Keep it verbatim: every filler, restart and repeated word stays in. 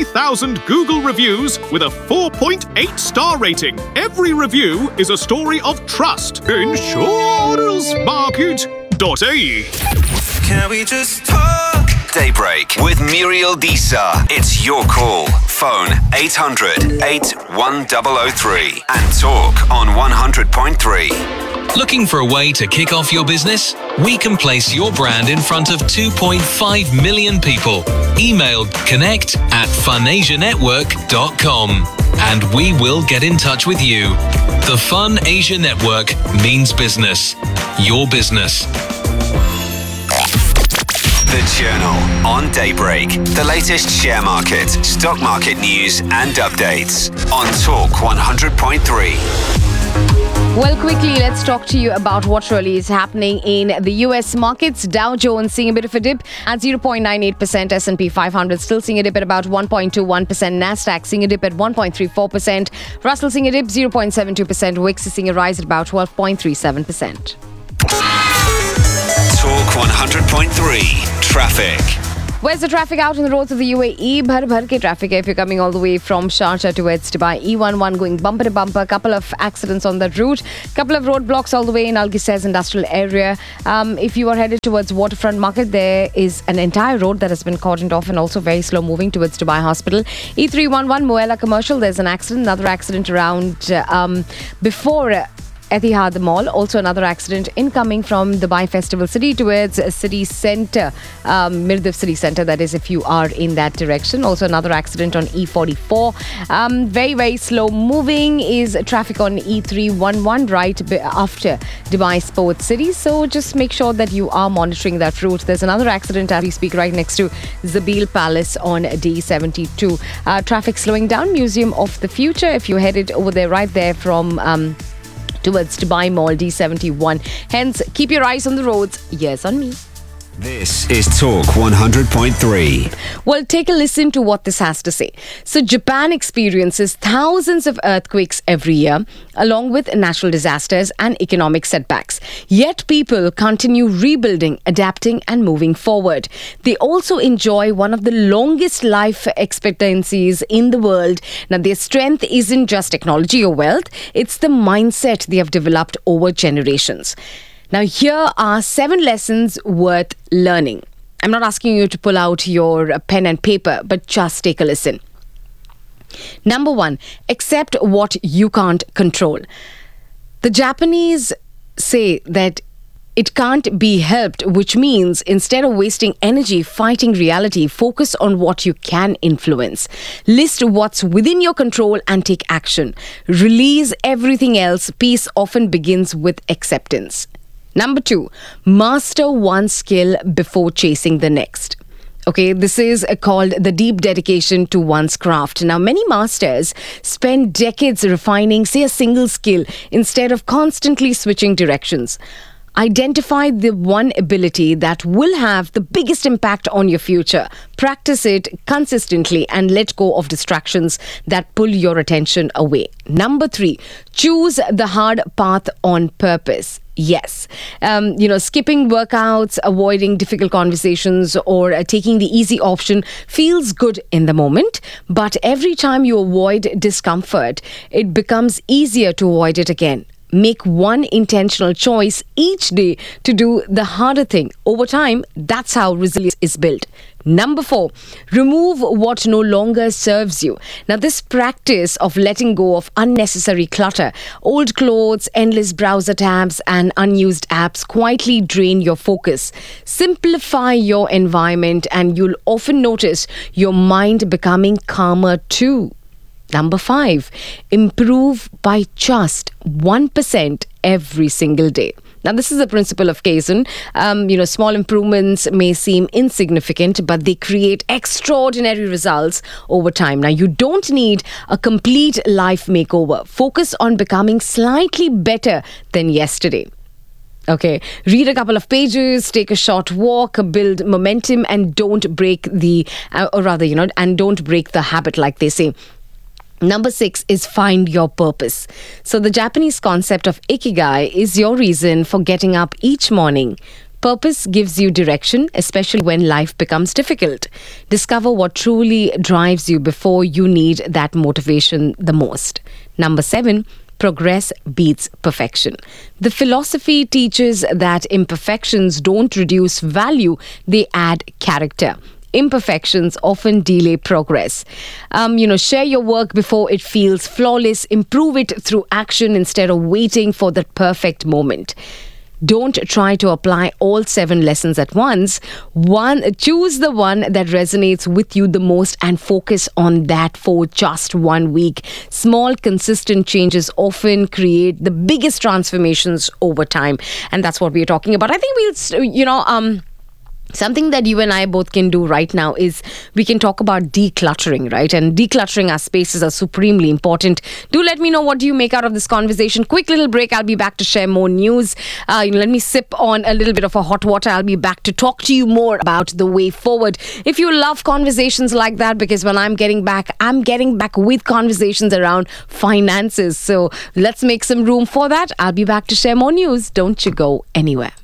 thousand Google reviews with a four point eight star rating. Every review is a story of trust. insurance market dot a e. Can we just talk? Daybreak with Muriel Disa. It's your call. Phone eight hundred, eight one zero zero three and talk on one hundred point three. Looking for a way to kick off your business? We can place your brand in front of two point five million people. Email connect at funasia network dot com and we will get in touch with you. The Fun Asia Network means business. Your business. The Journal on Daybreak. The latest share market, stock market news and updates on Talk one hundred point three. Well, quickly, let's talk to you about what really is happening in the U S markets. Dow Jones seeing a bit of a dip at zero point nine eight percent. S and P five hundred still seeing a dip at about one point two one percent. Nasdaq seeing a dip at one point three four percent. Russell seeing a dip zero point seven two percent. Wix is seeing a rise at about twelve point three seven percent. Talk one hundred point three. Traffic. Where's the traffic out on the roads of the U A E? Bhar bhar ke traffic if you're coming all the way from Sharjah towards Dubai. E eleven going bumper to bumper. Couple of accidents on that route. Couple of roadblocks all the way in Al Gisez industrial area. Um, if you are headed towards Waterfront Market, there is an entire road that has been cordoned off and also very slow moving towards Dubai Hospital. E three eleven Moella Commercial, there's an accident. Another accident around uh, um, before... Uh, Etihad Mall. Also another accident incoming from Dubai Festival City towards City Centre, um, Mirdiv City Centre, that is if you are in that direction. Also another accident on E forty-four. Um, very, very slow moving is traffic on E three eleven right after Dubai Sports City. So just make sure that you are monitoring that route. There's another accident as we speak right next to Zabil Palace on D seventy-two. Uh, traffic slowing down, Museum of the Future. If you headed over there right there from... Um, towards Dubai Mall, D seventy-one. Hence, keep your eyes on the roads. Yes, on me. This is Talk one hundred point three. Well, take a listen to what this has to say. So, Japan experiences thousands of earthquakes every year, along with natural disasters and economic setbacks. Yet, people continue rebuilding, adapting, and moving forward. They also enjoy one of the longest life expectancies in the world. Now, their strength isn't just technology or wealth, it's the mindset they have developed over generations. Now, here are seven lessons worth learning. I'm not asking you to pull out your pen and paper, but just take a listen. Number one, accept what you can't control. The Japanese say that it can't be helped, which means instead of wasting energy fighting reality, focus on what you can influence. List what's within your control and take action. Release everything else. Peace often begins with acceptance. Number two, master one skill before chasing the next. Okay, this is called the deep dedication to one's craft. Now, many masters spend decades refining, say, a single skill instead of constantly switching directions. Identify the one ability that will have the biggest impact on your future. Practice it consistently and let go of distractions that pull your attention away. Number three, choose the hard path on purpose. Yes. Um, you know, skipping workouts, avoiding difficult conversations, or uh, taking the easy option feels good in the moment. But every time you avoid discomfort, it becomes easier to avoid it again. Make one intentional choice each day to do the harder thing. Over time, that's how resilience is built. Number four, remove what no longer serves you. Now, this practice of letting go of unnecessary clutter, old clothes, endless browser tabs, and unused apps quietly drain your focus. Simplify your environment, and you'll often notice your mind becoming calmer too. Number five, improve by just one percent every single day. Now, this is the principle of Kaizen. Um, you know, small improvements may seem insignificant, but they create extraordinary results over time. Now, you don't need a complete life makeover. Focus on becoming slightly better than yesterday. Okay, read a couple of pages, take a short walk, build momentum, and don't break the, uh, or rather, you know, and don't break the habit, like they say. Number six is find your purpose. So the Japanese concept of Ikigai is your reason for getting up each morning. Purpose gives you direction, especially when life becomes difficult. Discover what truly drives you before you need that motivation the most. Number seven, progress beats perfection. The philosophy teaches that imperfections don't reduce value, they add character. Imperfections often delay progress. Um, you know, share your work before it feels flawless. Improve it through action instead of waiting for the perfect moment. Don't try to apply all seven lessons at once. One, choose the one that resonates with you the most and focus on that for just one week. Small, consistent changes often create the biggest transformations over time. And that's what we're talking about. I think we'll, you know, um, something that you and I both can do right now is we can talk about decluttering, right? And decluttering our spaces are supremely important. Do let me know what do you make out of this conversation. Quick little break. I'll be back to share more news. Uh, you know, let me sip on a little bit of a hot water. I'll be back to talk to you more about the way forward. If you love conversations like that, because when I'm getting back, I'm getting back with conversations around finances. So let's make some room for that. I'll be back to share more news. Don't you go anywhere.